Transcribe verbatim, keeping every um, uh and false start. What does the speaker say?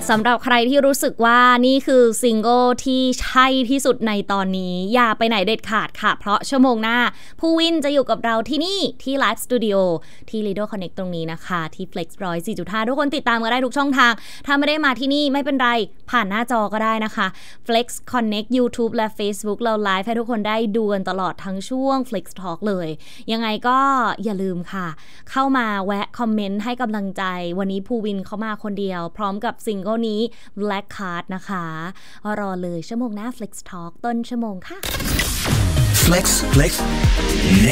สำหรับใครที่รู้สึกว่านี่คือซิงเกิลที่ใช่ที่สุดในตอนนี้อย่าไปไหนเด็ดขาดค่ะเพราะชั่วโมงหน้าผู้วินจะอยู่กับเราที่นี่ที่ไลฟ์สตูดิโอที่ Lido Connect ตรงนี้นะคะที่ Flex หนึ่งศูนย์ สี่ จุด ห้า ทุกคนติดตามกันได้ทุกช่องทางถ้าไม่ได้มาที่นี่ไม่เป็นไรผ่านหน้าจอก็ได้นะคะ Flex Connect YouTube และ Facebook เราไลฟ์ให้ทุกคนได้ดูกันตลอดทั้งช่วง Flex Talk เลยยังไงก็อย่าลืมค่ะเข้ามาแวะคอมเมนต์ให้กำลังใจวันนี้ภูวินเขามาคนเดียวพร้อมกับซิงเกิลนี้ Black Card นะคะรอเลยชั่วโมงหน้า Flex Talk ต้นชั่วโมงค่ะ Flex Flex